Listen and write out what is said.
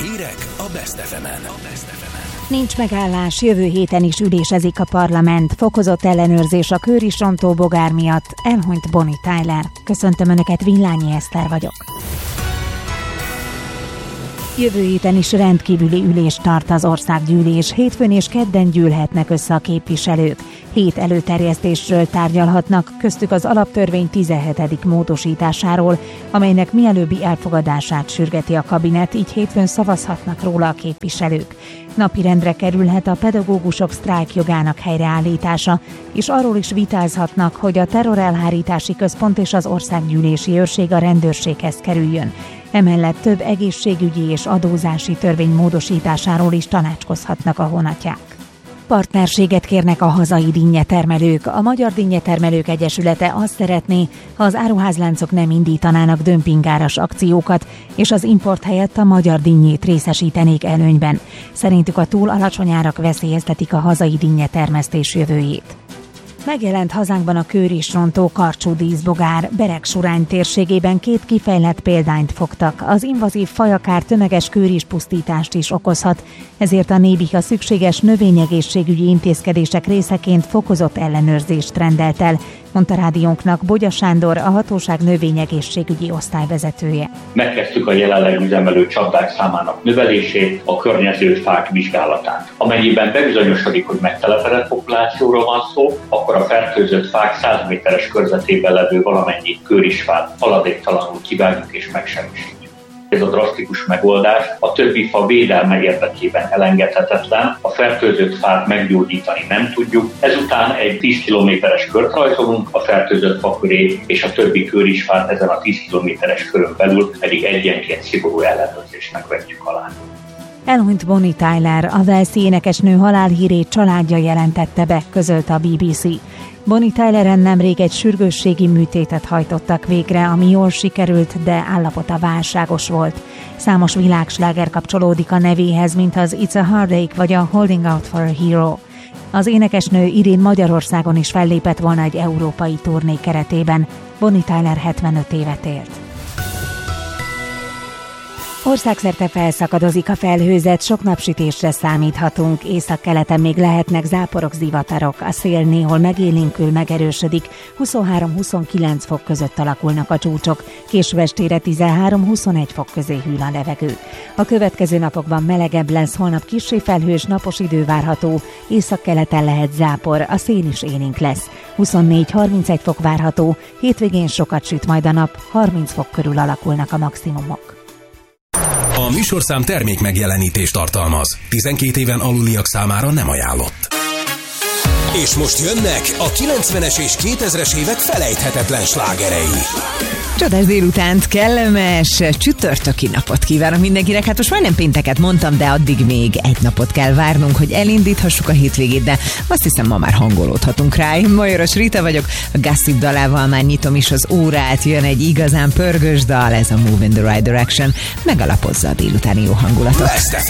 Hírek a Best FM-en. Nincs megállás, jövő héten is ülésezik a parlament. Fokozott ellenőrzés a kőrisrontó bogár miatt. Elhunyt Bonnie Tyler. Köszöntöm Önöket, Villányi Eszter vagyok. Jövő héten is rendkívüli ülést tart az országgyűlés. Hétfőn és kedden gyűlhetnek össze a képviselők. 7 előterjesztésről tárgyalhatnak, köztük az alaptörvény 17. módosításáról, amelynek mielőbbi elfogadását sürgeti a kabinet, így hétfőn szavazhatnak róla a képviselők. Napirendre kerülhet a pedagógusok sztrájkjogának helyreállítása, és arról is vitázhatnak, hogy a terrorelhárítási központ és az országgyűlési őrség a rendőrséghez kerüljön. Emellett több egészségügyi és adózási törvény módosításáról is tanácskozhatnak a honatják. Partnerséget kérnek a hazai dinnyetermelők. A Magyar Dinnyetermelők Egyesülete azt szeretné, ha az áruházláncok nem indítanának dömpingáras akciókat, és az import helyett a magyar dinnyét részesítenék előnyben. Szerintük a túl alacsony árak veszélyeztetik a hazai dinnyetermesztés jövőjét. Megjelent hazánkban a kőrisrontó karcsú díszbogár. Beregsurány térségében 2 kifejlett példányt fogtak. Az invazív faj akár tömeges kőrispusztítást is okozhat, ezért a NÉBIH a szükséges növényegészségügyi intézkedések részeként fokozott ellenőrzést rendelt el, mondta rádiónknak Bogya Sándor, a hatóság növényegészségügyi osztályvezetője. Megkezdtük a jelenleg üzemelő csapdák számának növelését, a környező fák vizsgálatát. Amennyiben bebizonyosodik, hogy megtelepedett populációról van szó, akkor a fertőzött fák 100 méteres körzetében levő valamennyi kőrisfát haladéktalanul kivágjuk és megsemmisítjük. Ez a drasztikus megoldás a többi fa védelme érdekében elengedhetetlen, a fertőzött fát meggyógyítani nem tudjuk, ezután egy 10 kilométeres kört rajzolunk a fertőzött fa köré, és a többi kőrisfát ezen a 10 kilométeres körön belül pedig egyenként szigorú ellenőrzésnek vetjük alá. Elhunyt Bonnie Tyler, a walesi énekesnő halálhírét családja jelentette be, közölte a BBC. Bonnie Tyleren nemrég egy sürgősségi műtétet hajtottak végre, ami jól sikerült, de állapota válságos volt. Számos világsláger kapcsolódik a nevéhez, mint az It's a Heartache vagy a Holding Out for a Hero. Az énekesnő idén Magyarországon is fellépett volna egy európai turné keretében. Bonnie Tyler 75 évet élt. Országszerte felszakadozik a felhőzet, sok napsütésre számíthatunk, északkeleten még lehetnek záporok, zivatarok, a szél néhol megélénkül, megerősödik, 23-29 fok között alakulnak a csúcsok, késő estére 13-21 fok közé hűl a levegő. A következő napokban melegebb lesz, holnap kissé felhős, napos idő várható, északkeleten lehet zápor, a szél is élénk lesz, 24-31 fok várható, hétvégén sokat süt majd a nap, 30 fok körül alakulnak a maximumok. A műsorszám termék megjelenítést tartalmaz. 12 éven aluliak számára nem ajánlott. És most jönnek a 90-es és 2000-es évek felejthetetlen slágerei. Csodás délutánt, kellemes csütörtöki napot kívánok mindenkinek. Hát most majdnem pénteket mondtam, de addig még egy napot kell várnunk, hogy elindíthassuk a hétvégét, de azt hiszem ma már hangolódhatunk rá. Én Majoros Rita vagyok, a Gossip dalával már nyitom is az órát, jön egy igazán pörgős dal, ez a Move in the Right Direction, megalapozza a délutáni jó hangulatot. Best